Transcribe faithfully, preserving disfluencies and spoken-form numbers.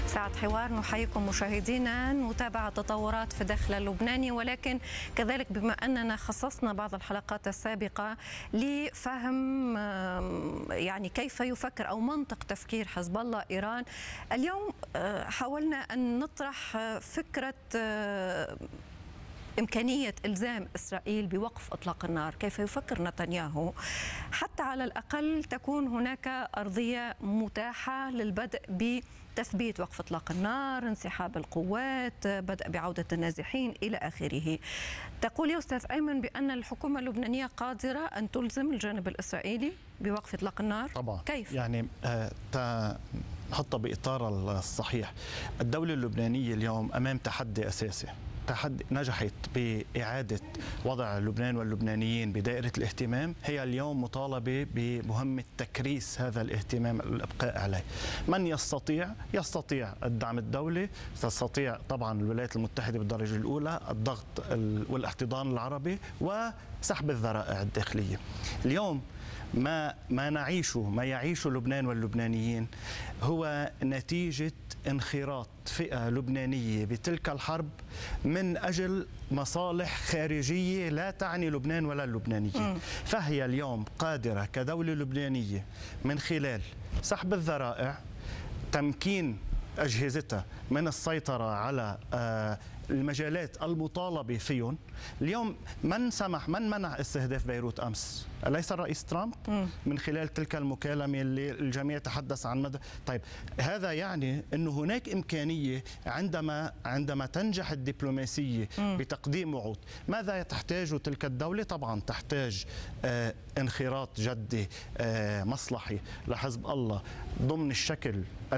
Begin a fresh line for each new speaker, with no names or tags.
ساعة حوار نحييكم مشاهدينا نتابع التطورات في الداخل اللبناني، ولكن كذلك بما أننا خصصنا بعض الحلقات السابقة لفهم يعني كيف يفكر أو منطق تفكير حزب الله إيران، اليوم حاولنا أن نطرح فكرة إمكانية إلزام إسرائيل بوقف إطلاق النار. كيف يفكر نتنياهو حتى على الأقل تكون هناك أرضية متاحة للبدء بتثبيت وقف إطلاق النار، انسحاب القوات، بدء بعودة النازحين إلى آخره. تقول يا أستاذ أيمن بأن الحكومة اللبنانية قادرة أن تلزم الجانب الإسرائيلي بوقف إطلاق النار؟
طبعا.
كيف؟
يعني آه نحطها بإطار الصحيح. الدولة اللبنانية اليوم أمام تحدي أساسي، تحدي نجحت بإعادة وضع لبنان واللبنانيين بدائرة الاهتمام، هي اليوم مطالبة بمهمة تكريس هذا الاهتمام الإبقاء عليه. من يستطيع يستطيع الدعم الدولي، تستطيع طبعا الولايات المتحدة بالدرجة الأولى الضغط والاحتضان العربي وسحب الذرائع الداخلية. اليوم ما ما نعيشه ما يعيشه لبنان واللبنانيين هو نتيجة انخراط فئة لبنانية بتلك الحرب من أجل مصالح خارجية لا تعني لبنان ولا اللبنانيين. فهي اليوم قادرة كدولة لبنانية من خلال سحب الذرائع، تمكين أجهزتها من السيطرة على المجالات المطالبة فيهم. اليوم من سمح من منع استهداف بيروت أمس؟ أليس الرئيس ترامب من خلال تلك المكالمة اللي الجميع تحدث عن مدى؟ طيب هذا يعني أنه هناك إمكانية عندما عندما تنجح الدبلوماسية بتقديم وعود. ماذا تحتاج تلك الدولة؟ طبعا تحتاج آه انخراط جدي آه مصلحي لحزب الله ضمن الشكل